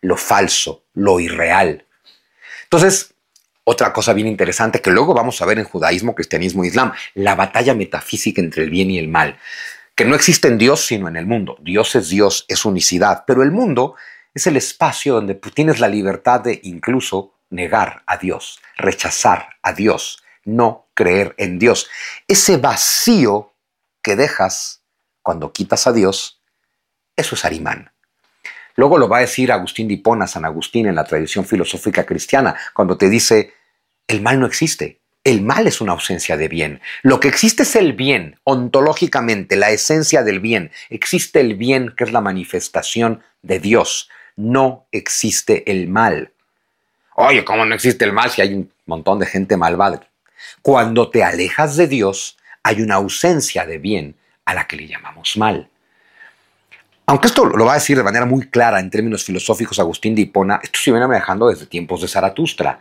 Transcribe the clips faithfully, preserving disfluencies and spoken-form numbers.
lo falso, lo irreal. Entonces, otra cosa bien interesante que luego vamos a ver en judaísmo, cristianismo e islam, la batalla metafísica entre el bien y el mal, que no existe en Dios sino en el mundo. Dios es Dios, es unicidad, pero el mundo es el espacio donde tú tienes la libertad de incluso negar a Dios, rechazar a Dios, no creer en Dios. Ese vacío que dejas cuando quitas a Dios, eso es Arimán. Luego lo va a decir Agustín de Hipona, San Agustín, en la tradición filosófica cristiana, cuando te dice, el mal no existe. El mal es una ausencia de bien. Lo que existe es el bien, ontológicamente, la esencia del bien. Existe el bien, que es la manifestación de Dios. No existe el mal. Oye, ¿cómo no existe el mal si hay un montón de gente malvada? Cuando te alejas de Dios, hay una ausencia de bien a la que le llamamos mal. Aunque esto lo va a decir de manera muy clara en términos filosóficos Agustín de Hipona, esto se viene manejando desde tiempos de Zaratustra.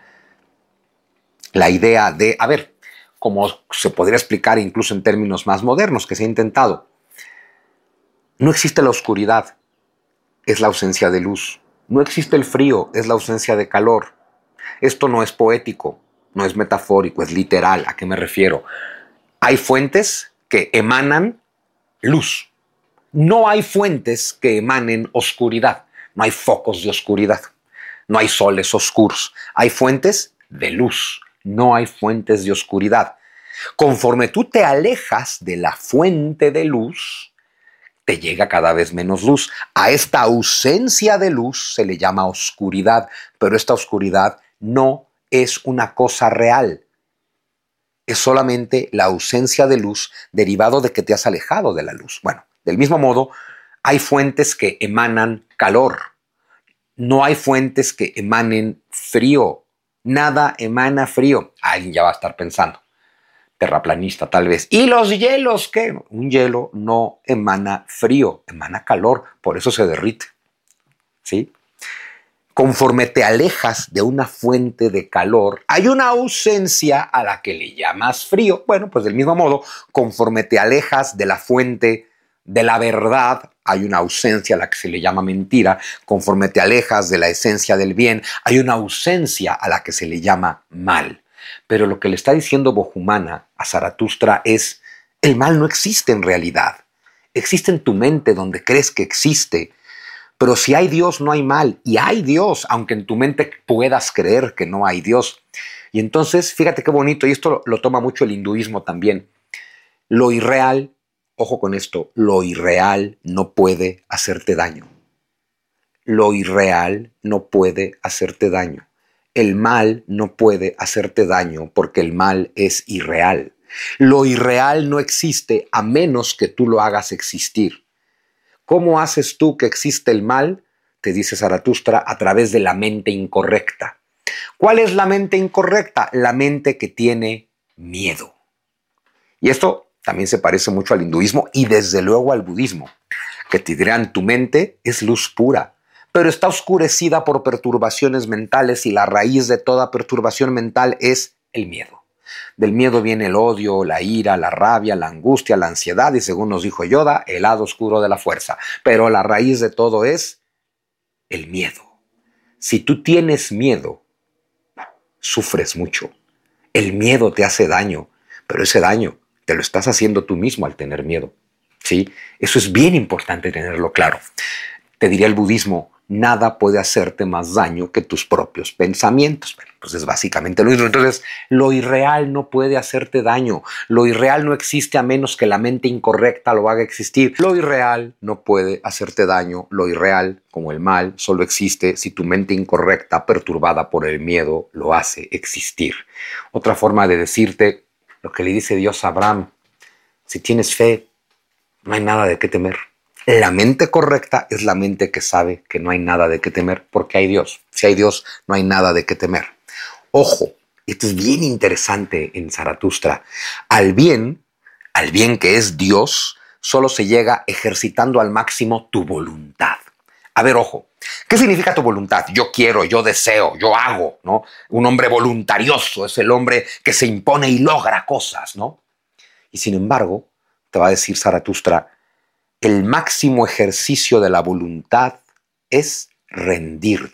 La idea de, a ver, como se podría explicar incluso en términos más modernos que se ha intentado, no existe la oscuridad, es la ausencia de luz. No existe el frío, es la ausencia de calor. Esto no es poético, no es metafórico, es literal. ¿A qué me refiero? Hay fuentes que emanan luz. No hay fuentes que emanen oscuridad. No hay focos de oscuridad. No hay soles oscuros. Hay fuentes de luz. No hay fuentes de oscuridad. Conforme tú te alejas de la fuente de luz, te llega cada vez menos luz. A esta ausencia de luz se le llama oscuridad, pero esta oscuridad no es una cosa real. Es solamente la ausencia de luz derivado de que te has alejado de la luz. Bueno, del mismo modo, hay fuentes que emanan calor. No hay fuentes que emanen frío. Nada emana frío. Alguien ya va a estar pensando. Terraplanista tal vez. ¿Y los hielos qué? Un hielo no emana frío, emana calor, por eso se derrite. ¿Sí? Conforme te alejas de una fuente de calor, hay una ausencia a la que le llamas frío. Bueno, pues del mismo modo, conforme te alejas de la fuente de la verdad, hay una ausencia a la que se le llama mentira. Conforme te alejas de la esencia del bien, hay una ausencia a la que se le llama mal. Pero lo que le está diciendo Bohumana a Zaratustra es, el mal no existe en realidad. Existe en tu mente donde crees que existe. Pero si hay Dios, no hay mal. Y hay Dios, aunque en tu mente puedas creer que no hay Dios. Y entonces, fíjate qué bonito, y esto lo, lo toma mucho el hinduismo también. Lo irreal, ojo con esto, lo irreal no puede hacerte daño. Lo irreal no puede hacerte daño. El mal no puede hacerte daño porque el mal es irreal. Lo irreal no existe a menos que tú lo hagas existir. ¿Cómo haces tú que existe el mal? Te dice Zaratustra, a través de la mente incorrecta. ¿Cuál es la mente incorrecta? La mente que tiene miedo. Y esto también se parece mucho al hinduismo y desde luego al budismo, que te dirán, tu mente es luz pura, pero está oscurecida por perturbaciones mentales y la raíz de toda perturbación mental es el miedo. Del miedo viene el odio, la ira, la rabia, la angustia, la ansiedad y según nos dijo Yoda, el lado oscuro de la fuerza. Pero la raíz de todo es el miedo. Si tú tienes miedo, sufres mucho. El miedo te hace daño, pero ese daño te lo estás haciendo tú mismo al tener miedo. ¿Sí? Eso es bien importante tenerlo claro. Te diría el budismo, nada puede hacerte más daño que tus propios pensamientos. Bueno, pues es básicamente lo mismo. Entonces, lo irreal no puede hacerte daño. Lo irreal no existe a menos que la mente incorrecta lo haga existir. Lo irreal no puede hacerte daño. Lo irreal, como el mal, solo existe si tu mente incorrecta, perturbada por el miedo, lo hace existir. Otra forma de decirte lo que le dice Dios a Abraham, si tienes fe, no hay nada de qué temer. La mente correcta es la mente que sabe que no hay nada de qué temer porque hay Dios. Si hay Dios, no hay nada de qué temer. Ojo, esto es bien interesante en Zaratustra. Al bien, al bien que es Dios, solo se llega ejercitando al máximo tu voluntad. A ver, ojo, ¿qué significa tu voluntad? Yo quiero, yo deseo, yo hago, ¿no? Un hombre voluntarioso es el hombre que se impone y logra cosas, ¿no? Y sin embargo, te va a decir Zaratustra, el máximo ejercicio de la voluntad es rendirte.